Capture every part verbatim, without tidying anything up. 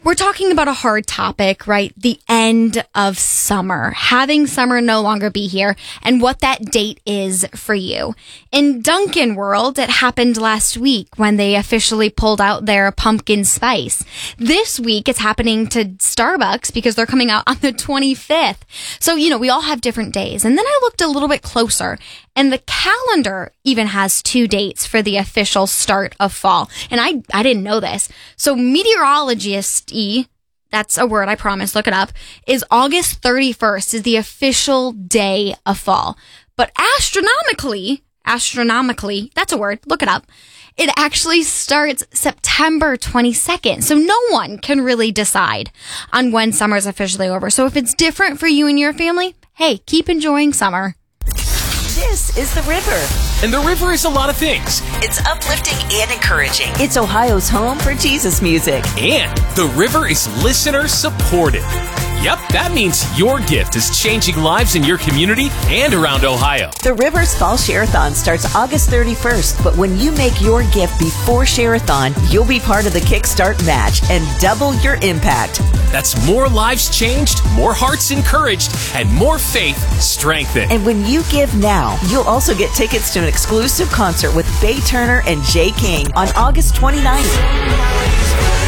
We're talking about a hard topic, right? The end of summer, having summer no longer be here, and what that date is for you. In Dunkin' World, it happened last week when they officially pulled out their pumpkin spice. This week, it's happening to Starbucks because they're coming out on the twenty-fifth. So, you know, we all have different days. And then I looked a little bit closer, and the calendar even has two dates for the official start of fall. And I, I didn't know this. So meteorologist E, that's a word, I promise, look it up, is August thirty-first is the official day of fall. But astronomically, astronomically, that's a word, look it up, it actually starts September twenty-second. So no one can really decide on when summer's officially over. So if it's different for you and your family, hey, keep enjoying summer. This is The River. And The River is a lot of things. It's uplifting and encouraging. It's Ohio's home for Jesus music. And The River is listener supported. Yep, that means your gift is changing lives in your community and around Ohio. The River's Fall Share-a-thon starts August thirty-first, but when you make your gift before Share-a-thon, you'll be part of the Kickstart match and double your impact. That's more lives changed, more hearts encouraged, and more faith strengthened. And when you give now, you'll also get tickets to an exclusive concert with Bay Turner and Jay King on August twenty-ninth.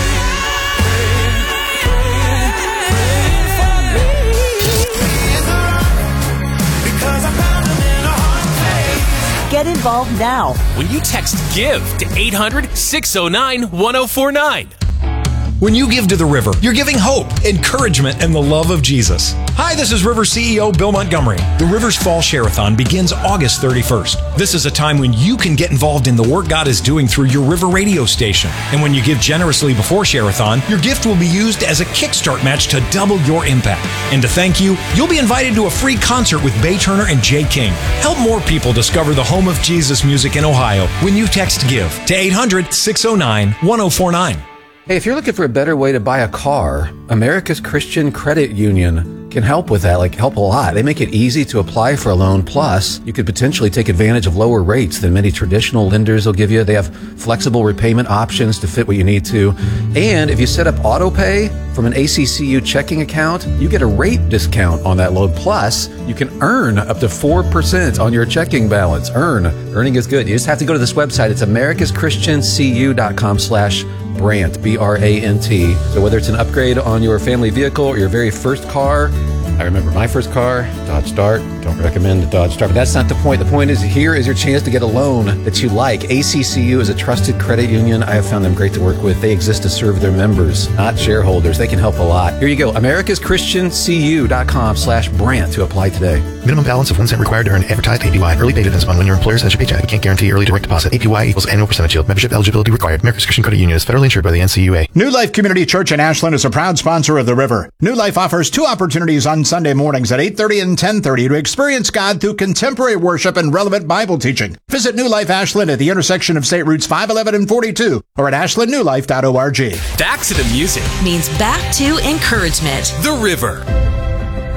Get involved now when you text GIVE to eight hundred, six oh nine, one oh four nine. When you give to the River, you're giving hope, encouragement, and the love of Jesus. Hi, this is River C E O Bill Montgomery. The River's Fall Share-a-thon begins August thirty-first. This is a time when you can get involved in the work God is doing through your River radio station. And when you give generously before Share-a-thon, your gift will be used as a Kickstart match to double your impact. And to thank you, you'll be invited to a free concert with Bay Turner and Jay King. Help more people discover the home of Jesus music in Ohio when you text GIVE to eight hundred, six oh nine, one oh four nine. Hey, if you're looking for a better way to buy a car, America's Christian Credit Union can help with that, like help a lot. They make it easy to apply for a loan. Plus, you could potentially take advantage of lower rates than many traditional lenders will give you. They have flexible repayment options to fit what you need to. And if you set up auto pay from an A C C U checking account, you get a rate discount on that loan. Plus, you can earn up to four percent on your checking balance. Earn. Earning is good. You just have to go to this website. It's americaschristiancu.com slash Brant, B R A N T. So whether it's an upgrade on your family vehicle or your very first car, I remember my first car, Dodge Dart. Don't recommend the Dodge Dart, but that's not the point. The point is, here is your chance to get a loan that you like. A C C U is a trusted credit union. I have found them great to work with. They exist to serve their members, not shareholders. They can help a lot. Here you go, americaschristiancu.com slash Brant to apply today. Minimum balance of one cent required to earn advertised A P Y. Early pay depends upon when your employer sends your paycheck. We can't guarantee early direct deposit. A P Y equals annual percentage yield. Membership eligibility required. America's Christian Credit Union is federally insured by the N C U A. New Life Community Church in Ashland is a proud sponsor of The River. New Life offers two opportunities on Sunday mornings at eight thirty and ten thirty to experience God through contemporary worship and relevant Bible teaching. Visit New Life Ashland at the intersection of State Routes five eleven and forty-two or at ashland new life dot org. Back to the music means back to encouragement. The River.